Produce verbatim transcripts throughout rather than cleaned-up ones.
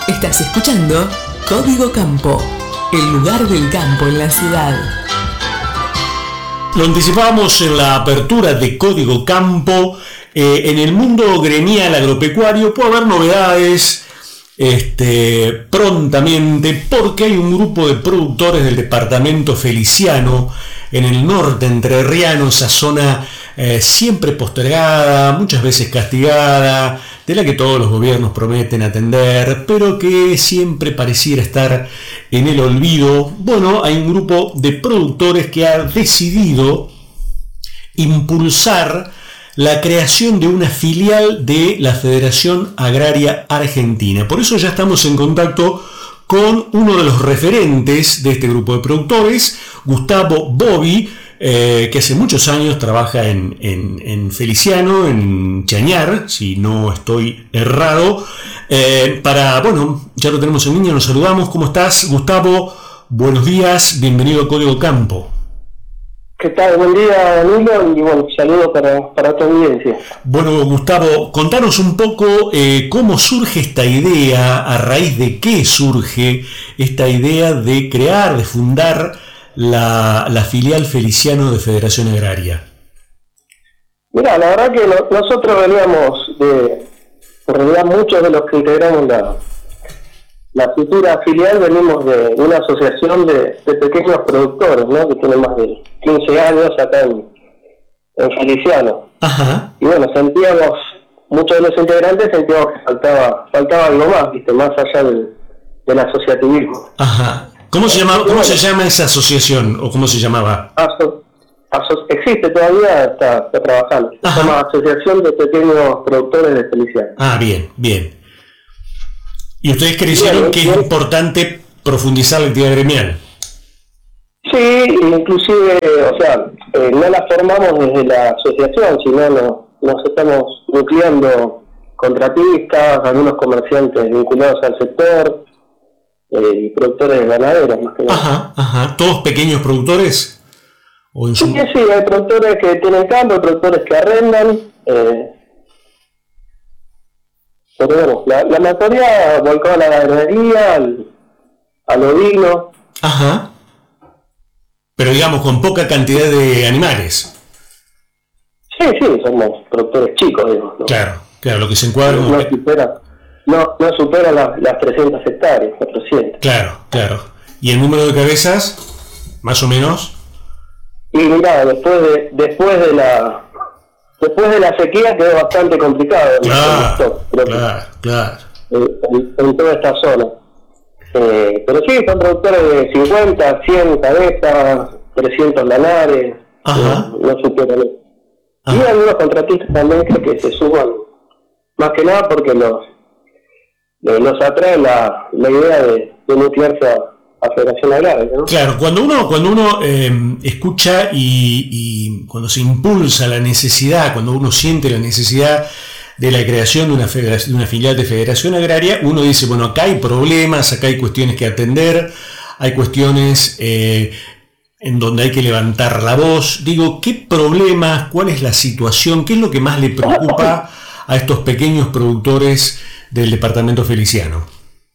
Estás escuchando Código Campo, el lugar del campo en la ciudad. Lo anticipábamos en la apertura de Código Campo. Eh, en el mundo gremial agropecuario puede haber novedades este, prontamente, porque hay un grupo de productores del departamento Feliciano, en el norte entrerriano, esa zona eh, siempre postergada, muchas veces castigada, de la que todos los gobiernos prometen atender, pero que siempre pareciera estar en el olvido. Bueno, hay un grupo de productores que ha decidido impulsar la creación de una filial de la Federación Agraria Argentina. Por eso ya estamos en contacto con uno de los referentes de este grupo de productores, Gustavo Bovi, eh, que hace muchos años trabaja en, en, en Feliciano, en Chañar, si no estoy errado. Eh, para, bueno, ya lo tenemos en línea, nos saludamos. ¿Cómo estás, Gustavo? Buenos días, bienvenido a Código Campo. ¿Qué tal? Buen día, Danilo, y bueno, saludos para, para tu audiencia. Bueno, Gustavo, contanos un poco eh, cómo surge esta idea, a raíz de qué surge esta idea de crear, de fundar la, la filial Feliciano de Federación Agraria. Mira, la verdad que no, nosotros veníamos de, en realidad muchos de los que integramos la, la futura filial venimos de una asociación de, de pequeños productores, ¿no? Que tiene más de quince años acá en, en Feliciano. Ajá. Y bueno, sentíamos, muchos de los integrantes sentíamos que faltaba faltaba algo más, ¿viste? Más allá del, del asociativismo. Ajá. ¿Cómo se llama, cómo se llama esa asociación, o cómo se llamaba? Aso, aso, existe todavía, está, está trabajando. Se Ajá. llama Asociación de Pequeños Productores de Feliciano. Ah, bien, bien. ¿Y ustedes creyeron Bien, que bien. es importante profundizar la actividad gremial? Sí, inclusive, o sea, eh, no la formamos desde la asociación, sino no, nos estamos nucleando contratistas, algunos comerciantes vinculados al sector, eh, y productores ganaderos más que nada. Ajá, ajá. ¿Todos pequeños productores? ¿O en su... Sí, sí, hay productores que tienen campo, hay productores que arrendan, eh, pero bueno, la, la mayoría volcó a la ganadería, al, al ovino. Ajá. Pero digamos, con poca cantidad de animales. Sí, sí, somos productores chicos, digo, ¿no? Claro, claro, lo que se encuadra No, como... no supera, no, no supera la, las trescientas hectáreas, cuatrocientas. Claro, claro. ¿Y el número de cabezas, más o menos? Y mira, después de, después de la después de la sequía quedó bastante complicado. Claro, ¿no? claro, claro. En, en, en toda esta zona. Eh, pero sí, son productores de cincuenta, cien cabezas, trescientos lanares, Ajá. no, no superan eso. Ajá. Y algunos contratistas también creo que se suban, más que nada porque los eh, los atrae la, la idea de, de nuclearse a, a Federación Agraria, ¿no? Claro, cuando uno, cuando uno eh, escucha y, y cuando se impulsa la necesidad, cuando uno siente la necesidad de la creación de una, federación, de una filial de Federación Agraria, uno dice, bueno, acá hay problemas, acá hay cuestiones que atender, hay cuestiones eh, en donde hay que levantar la voz. Digo, ¿qué problemas, cuál es la situación, qué es lo que más le preocupa a estos pequeños productores del departamento Feliciano?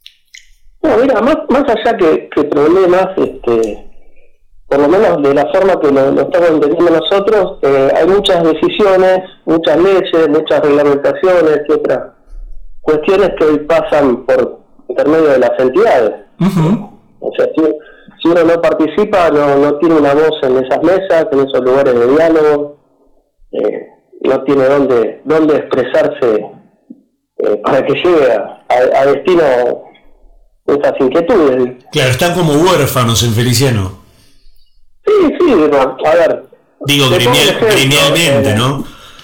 No, mira, más, más allá que, que problemas, este, por lo menos de la forma que lo, lo estamos entendiendo nosotros, eh, hay muchas decisiones, muchas leyes, muchas reglamentaciones y otras cuestiones que hoy pasan por intermedio de las entidades. Uh-huh. O sea, si, si uno no participa, no, no tiene una voz en esas mesas, en esos lugares de diálogo, eh, no tiene dónde, dónde expresarse eh, para que llegue a, a, a destino esas inquietudes. Claro, están como huérfanos en Feliciano. Sí, sí, a ver. Digo, te pongo gremial, un ejemplo, gremialmente, eh, ¿no?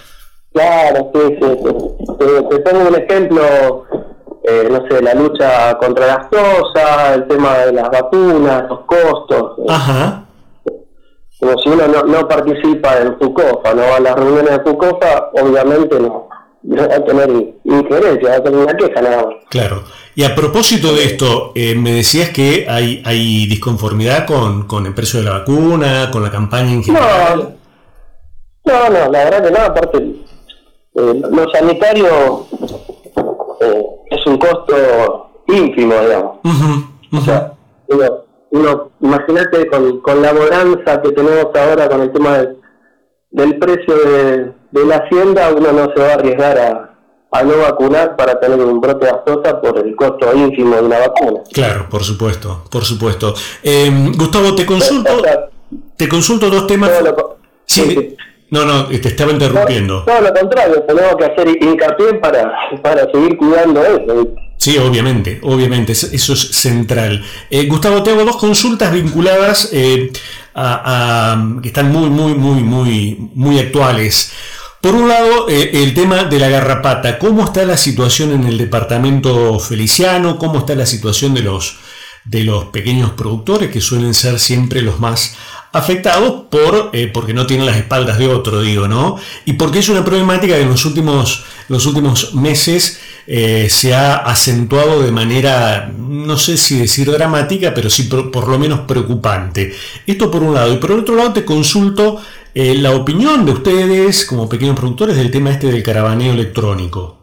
Claro, sí, sí, sí. Te, te pongo un ejemplo, eh, no sé, la lucha contra las cosas, el tema de las vacunas, los costos. Eh, Ajá. como si uno no, no participa en FUCOFA, no va a las reuniones de FUCOFA, obviamente no, no va a tener injerencia, va a tener una queja nada más. Claro. Y a propósito de esto, eh, me decías que hay, hay disconformidad con, con el precio de la vacuna, con la campaña en general. No, no, no, la verdad que no, aparte, eh, lo sanitario eh, es un costo ínfimo, digamos. Uh-huh, uh-huh. O sea, uno, uno imagínate con, con la bonanza que tenemos ahora con el tema del, del precio de, de la hacienda, uno no se va a arriesgar a, a no vacunar para tener un brote de aftosa por el costo ínfimo de una vacuna. Claro, por supuesto, por supuesto. Eh, Gustavo, te consulto, O sea, te consulto dos temas. todo lo, Sí, sí, de- sí. no, no, te estaba interrumpiendo. Todo, todo lo contrario, tenemos que hacer hincapié para, para seguir cuidando eso. Sí, obviamente, obviamente, eso eso es central. Eh, Gustavo, te hago dos consultas vinculadas eh, a, a- que están muy, muy, muy, muy, muy actuales. Por un lado, eh, el tema de la garrapata. ¿Cómo está la situación en el departamento Feliciano? ¿Cómo está la situación de los, de los pequeños productores, que suelen ser siempre los más afectados por, eh, porque no tienen las espaldas de otro, digo, ¿no? Y porque es una problemática que en los últimos, los últimos meses eh, se ha acentuado de manera, no sé si decir dramática, pero sí por, por lo menos preocupante. Esto por un lado. Y por el otro lado te consulto eh, la opinión de ustedes como pequeños productores del tema este del caravaneo electrónico.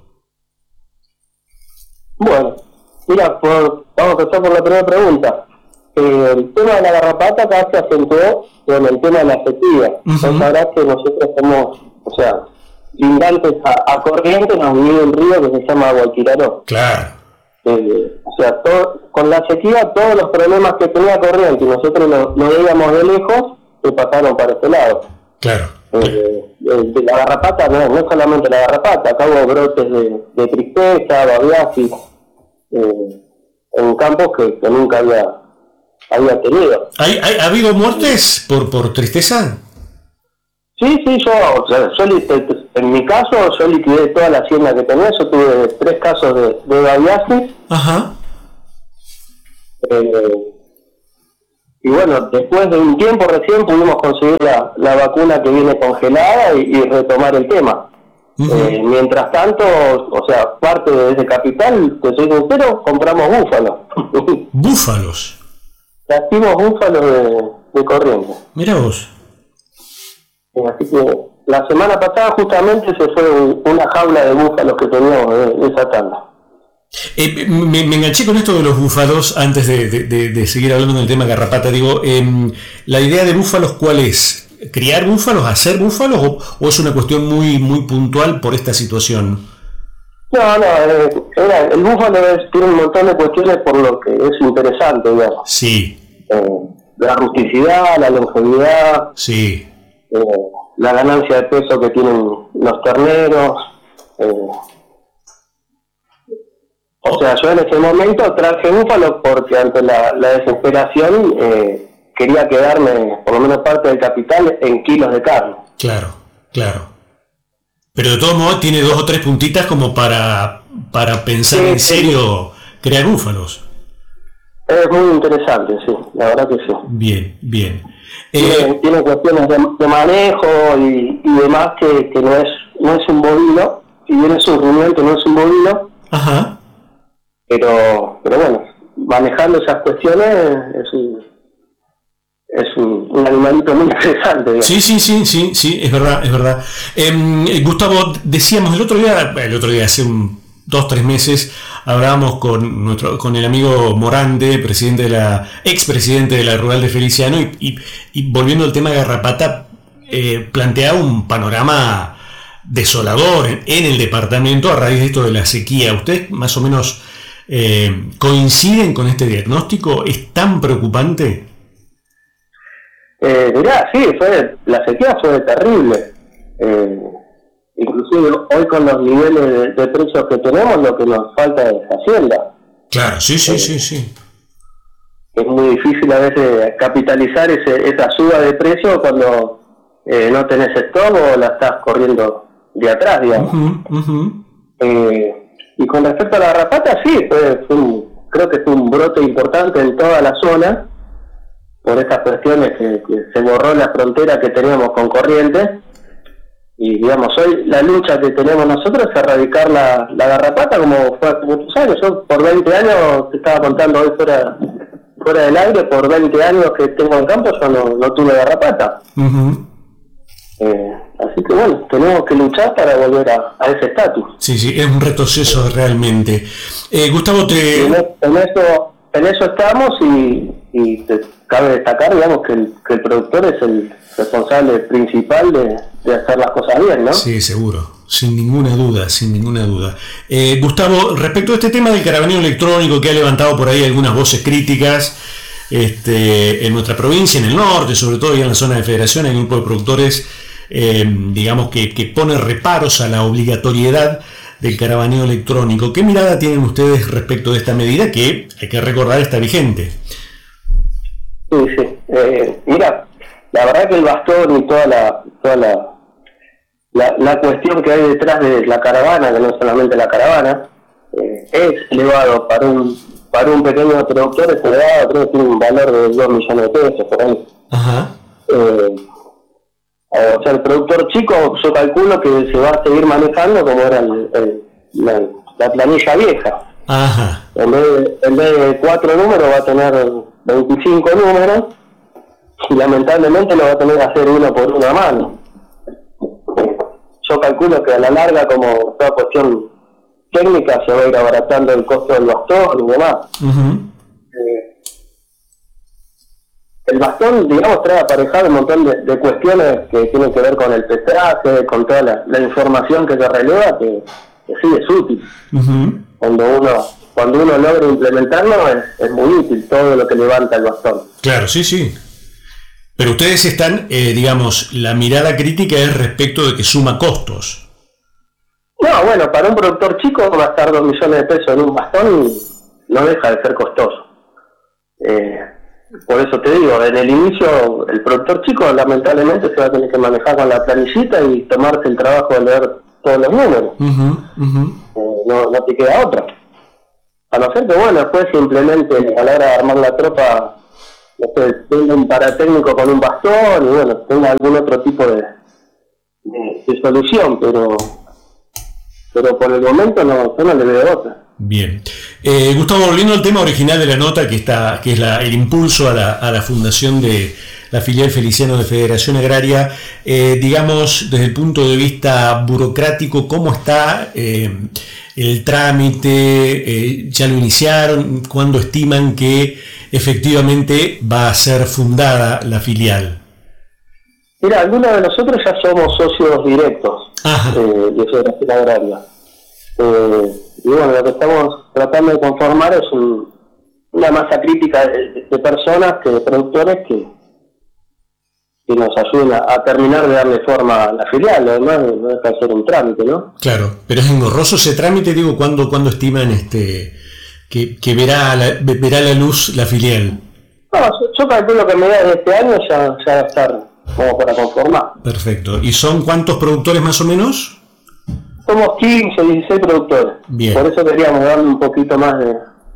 Bueno, mira, por, vamos a empezar por la primera pregunta. Eh, el tema de la garrapata acá se acentuó con el tema de la sequía. Uh-huh. Vos sabrás que nosotros somos, o sea, lindantes a, a Corrientes, nos vive un río que se llama Guayquiraró. Claro. Eh, o sea, todo, con la sequía, todos los problemas que tenía Corrientes y nosotros lo, lo veíamos de lejos, se pasaron para este lado. Claro. Eh, de, de la garrapata, no, no solamente la garrapata, acá hubo brotes de, de tristeza, babiasis, eh, en campos que, que nunca había, había tenido. ¿Hay, hay, ¿Ha habido muertes por, por tristeza? Sí, sí, yo, o sea, yo li- en mi caso, yo liquidé toda la hacienda que tenía, yo tuve tres casos de, de babiasis, Ajá. eh, y bueno, después de un tiempo recién pudimos conseguir la, la vacuna que viene congelada y, y retomar el tema. Uh-huh. Eh, mientras tanto, o sea, parte de ese capital, te soy sincero, compramos búfalos. Búfalos. Trajimos búfalos de, de Corrientes. Mira vos. Eh, así que la semana pasada justamente se fue un- una jaula de búfalos que teníamos de, de esa tanda. Eh, me, me enganché con esto de los búfalos antes de, de, de, de seguir hablando del tema garrapata. Digo, eh, ¿la idea de búfalos cuál es? ¿Criar búfalos, hacer búfalos o, o es una cuestión muy, muy puntual por esta situación? No, no, eh, era, el búfalo es, tiene un montón de cuestiones por lo que es interesante, digamos. Sí, Eh, la rusticidad, la longevidad, sí. eh, la ganancia de peso que tienen los terneros. Eh, o sea, yo en ese momento traje búfalos porque ante la, la desesperación eh, quería quedarme por lo menos parte del capital en kilos de carne. Claro, claro. Pero de todos modos tiene dos o tres puntitas como para, para pensar Sí, en sí. serio crear búfalos. Es muy interesante, sí, la verdad que sí. Bien, bien. Tiene, Eh, tiene cuestiones de, de manejo y, y demás que, que no es no es un bovino, si bien es un rumiante, no es un bovino, ajá. pero pero bueno, manejando esas cuestiones es un, es un, un animalito muy interesante, digamos. Sí, sí, sí, sí, sí, es verdad, es verdad. Eh, Gustavo, decíamos el otro día, el otro día hace un, dos, tres meses, hablábamos con nuestro, con el amigo Morante, presidente de la, expresidente de la Rural de Feliciano, y, y, y volviendo al tema de garrapata, eh, planteaba un panorama desolador en, en el departamento a raíz de esto de la sequía. ¿Ustedes más o menos eh, coinciden con este diagnóstico? ¿Es tan preocupante? Eh, mirá, sí, fue, la sequía fue terrible. Eh, inclusive hoy con los niveles de, de precios que tenemos, lo que nos falta es hacienda. Claro, sí, sí, sí, sí. Es muy difícil a veces capitalizar ese, esa suba de precios cuando eh, no tenés stock o la estás corriendo de atrás, digamos. Uh-huh, uh-huh. Eh, y con respecto a la garrapata, sí, fue, fue un, creo que fue un brote importante en toda la zona, por estas cuestiones que, que se borró la frontera que teníamos con Corrientes, y digamos, hoy la lucha que tenemos nosotros es erradicar la, la garrapata como fue hace muchos años. Yo por veinte años, te estaba contando hoy fuera, fuera del aire, por veinte años que tengo en campo yo no, no tuve garrapata. Uh-huh. Eh, Así que bueno, tenemos que luchar para volver a, a ese estatus. Sí, sí, es un retroceso realmente. Eh, Gustavo, te... En, en eso en eso estamos y, y te, cabe destacar, digamos, que el, que el productor es el responsable principal de, de hacer las cosas bien, ¿no? Sí, seguro, sin ninguna duda, sin ninguna duda. Eh, Gustavo, respecto a este tema del caravaneo electrónico que ha levantado por ahí algunas voces críticas, este, en nuestra provincia, en el norte, sobre todo ya en la zona de Federación, hay un grupo de productores, eh, digamos, que, que pone reparos a la obligatoriedad del caravaneo electrónico. ¿Qué mirada tienen ustedes respecto de esta medida que, hay que recordar, está vigente? Sí, sí. Eh, mira, la verdad que el bastón y toda la toda la, la, la cuestión que hay detrás de la caravana, que no es solamente la caravana, eh, es elevado para un para un pequeño productor, es elevado, creo que tiene un valor de dos millones de pesos por ahí. Ajá. Eh, o sea, el productor chico, yo calculo que se va a seguir manejando como era el, el, la, la planilla vieja. Ajá. En vez, de, en vez de cuatro números va a tener veinticinco números y lamentablemente lo va a tener que hacer uno por una mano. Yo calculo que a la larga, como toda cuestión técnica, se va a ir abaratando el costo del bastón y demás. Uh-huh. Eh, el bastón, digamos, trae aparejado un montón de, de cuestiones que tienen que ver con el pesaje, con toda la, la información que se releva, que, que sí es útil. Uh-huh. Cuando uno cuando uno logra implementarlo es, es muy útil todo lo que levanta el bastón. Claro, sí, sí. Pero ustedes están, eh, digamos, la mirada crítica es respecto de que suma costos. No, bueno, para un productor chico gastar dos millones de pesos en un bastón no deja de ser costoso. Eh, por eso te digo, en el inicio el productor chico lamentablemente se va a tener que manejar con la planillita y tomarse el trabajo de leer todos los números. Uh-huh, uh-huh. Eh, no, no te queda otra. A no ser que, bueno, después simplemente a la hora de armar la tropa, no sé, tenga un paratécnico con un bastón y, bueno, tenga algún otro tipo de, de, de solución, pero pero por el momento no, yo no le veo otra. Bien. Eh, Gustavo, volviendo al tema original de la nota, que está que es la, el impulso a la, a la fundación de la filial Feliciano de Federación Agraria, eh, digamos, desde el punto de vista burocrático, ¿cómo está eh, el trámite? Eh, ¿Ya lo iniciaron? ¿Cuándo estiman que efectivamente va a ser fundada la filial? Mira, algunos de nosotros ya somos socios directos eh, de Federación Agraria. Eh, y bueno, lo que estamos tratando de conformar es un, una masa crítica de, de personas, que de productores que, que nos ayuden a, a terminar de darle forma a la filial. Lo demás no deja de ser un trámite, ¿no? Claro, pero es engorroso ese trámite, digo, ¿cuándo, cuándo estiman este que, que verá, la, verá la luz la filial? No, yo, yo calculo que a mediados de este año ya, ya va a estar como para conformar. Perfecto. ¿Y son cuántos productores más o menos? Somos quince, dieciséis productores. Bien. Por eso queríamos darle un poquito más de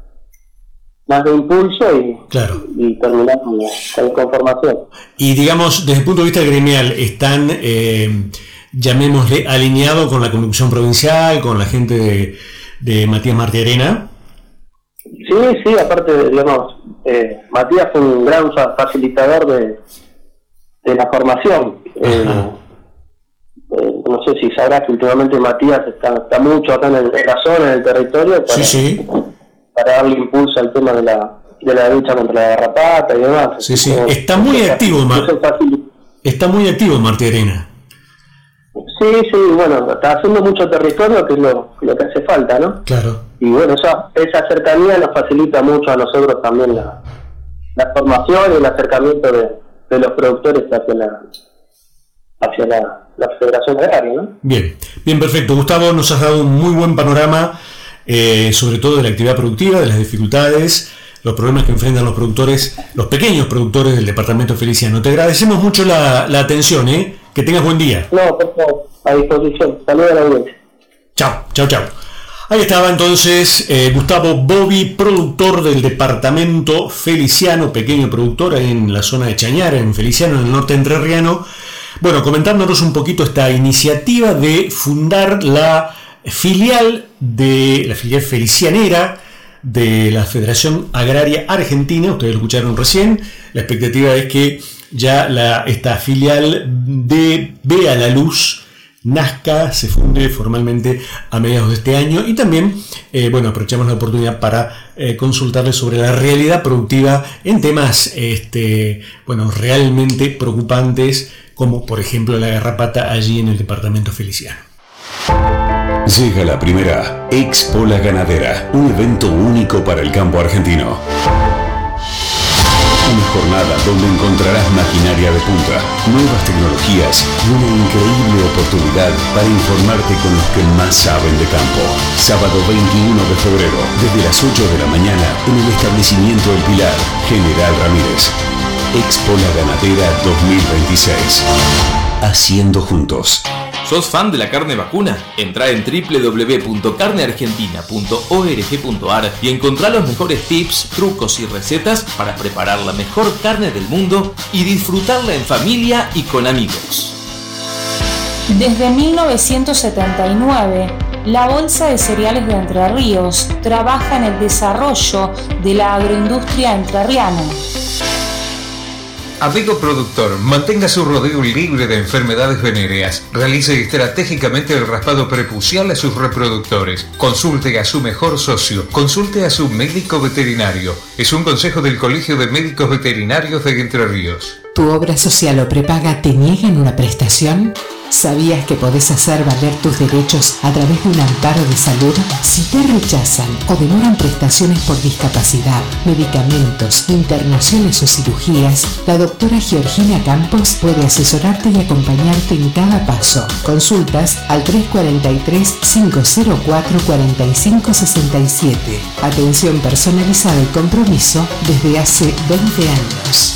más de impulso y, claro. y terminar con la, con la conformación. Y digamos, desde el punto de vista gremial, ¿están, eh, llamémosle, alineados con la conducción provincial, con la gente de, de Matías Martiarena? Sí, sí, aparte, digamos, eh, Matías fue un gran facilitador de, de la formación. Eh, eh, no sé si sabrás que últimamente Matías está, está mucho acá en, el, en la zona, en el territorio, para, sí, sí. para darle impulso al tema de la, de la lucha contra la garrapata y demás. Sí, sí, eh, está muy activo, Mar- está muy activo Martiarena. Sí, sí, bueno, está haciendo mucho territorio, que es lo, lo que hace falta, ¿no? Claro. Y bueno, esa, esa cercanía nos facilita mucho a nosotros también la, la formación y el acercamiento de, de los productores hacia la hacia la, la Federación Agraria, ¿no? Bien, bien, perfecto. Gustavo, nos has dado un muy buen panorama, eh, sobre todo de la actividad productiva, de las dificultades, los problemas que enfrentan los productores, los pequeños productores del departamento Feliciano. Te agradecemos mucho la, la atención, ¿eh? Que tengas buen día. No, por favor, a disposición. Saludos a la audiencia. Chao, chao, chao. Ahí estaba entonces eh, Gustavo Bovi, productor del departamento Feliciano, pequeño productor ahí en la zona de Chañara, en Feliciano, en el norte entrerriano. Bueno, comentándonos un poquito esta iniciativa de fundar la filial de la filial felicianera de la Federación Agraria Argentina. Ustedes lo escucharon recién. La expectativa es que ya la, esta filial de Ve a la Luz nazca, se funde formalmente a mediados de este año, y también, eh, bueno, aprovechamos la oportunidad para eh, consultarles sobre la realidad productiva en temas, este, bueno, realmente preocupantes, como por ejemplo la garrapata allí en el departamento Feliciano. Llega la primera Expo La Ganadera, un evento único para el campo argentino. Una jornada donde encontrarás maquinaria de punta, nuevas tecnologías y una increíble oportunidad para informarte con los que más saben de campo. Sábado veintiuno de febrero, desde las ocho de la mañana, en el establecimiento El Pilar, General Ramírez. Expo La Ganadera dos mil veintiséis. Haciendo juntos. ¿Sos fan de la carne vacuna? Entrá en doble u doble u doble u punto carne argentina punto org punto a r y encontrá los mejores tips, trucos y recetas para preparar la mejor carne del mundo y disfrutarla en familia y con amigos. Desde mil novecientos setenta y nueve, la Bolsa de Cereales de Entre Ríos trabaja en el desarrollo de la agroindustria entrerriana. Amigo productor, mantenga su rodeo libre de enfermedades venéreas. Realice estratégicamente el raspado prepucial a sus reproductores. Consulte a su mejor socio. Consulte a su médico veterinario. Es un consejo del Colegio de Médicos Veterinarios de Entre Ríos. ¿Tu obra social o prepaga te niegan una prestación? ¿Sabías que podés hacer valer tus derechos a través de un amparo de salud? Si te rechazan o demoran prestaciones por discapacidad, medicamentos, internaciones o cirugías, la doctora Georgina Campos puede asesorarte y acompañarte en cada paso. Consultas al tres cuatro tres, cinco cero cuatro, cuatro cinco seis siete. Atención personalizada y compromiso desde hace veinte años.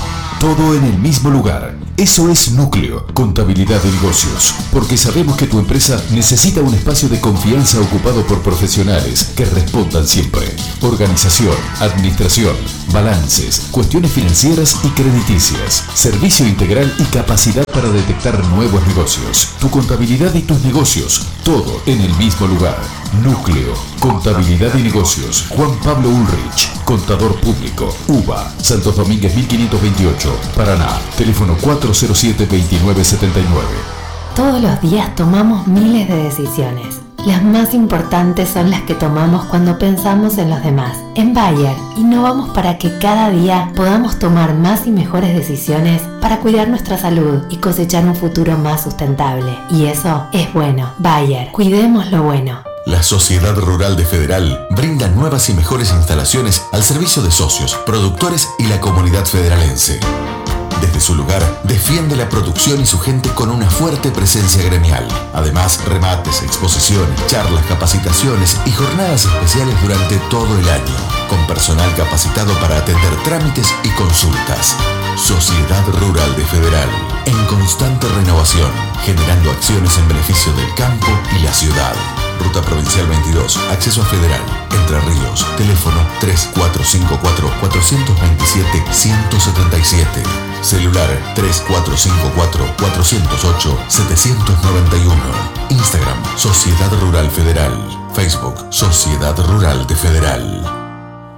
Todo en el mismo lugar. Eso es Núcleo, Contabilidad de Negocios. Porque sabemos que tu empresa necesita un espacio de confianza ocupado por profesionales que respondan siempre. Organización, administración, balances, cuestiones financieras y crediticias. Servicio integral y capacidad para detectar nuevos negocios. Tu contabilidad y tus negocios. Todo en el mismo lugar. Núcleo, Contabilidad y Negocios. Juan Pablo Ulrich, Contador Público. U B A, Santos Domínguez mil quinientos veintiocho, Paraná. Teléfono cuatro cero siete, veintinueve setenta y nueve. Todos los días tomamos miles de decisiones. Las más importantes son las que tomamos cuando pensamos en los demás. En Bayer, innovamos para que cada día podamos tomar más y mejores decisiones para cuidar nuestra salud y cosechar un futuro más sustentable. Y eso es bueno. Bayer, cuidemos lo bueno. La Sociedad Rural de Federal brinda nuevas y mejores instalaciones al servicio de socios, productores y la comunidad federalense. Desde su lugar, defiende la producción y su gente con una fuerte presencia gremial. Además, remates, exposiciones, charlas, capacitaciones y jornadas especiales durante todo el año, con personal capacitado para atender trámites y consultas. Sociedad Rural de Federal, en constante renovación, generando acciones en beneficio del campo y la ciudad. Ruta Provincial veintidós, acceso a Federal, Entre Ríos, teléfono tres cuatro cinco cuatro, cuatro dos siete, uno cero siete siete, celular tres cuatro cinco cuatro, cuatro cero ocho, siete nueve uno, Instagram, Sociedad Rural Federal, Facebook, Sociedad Rural de Federal.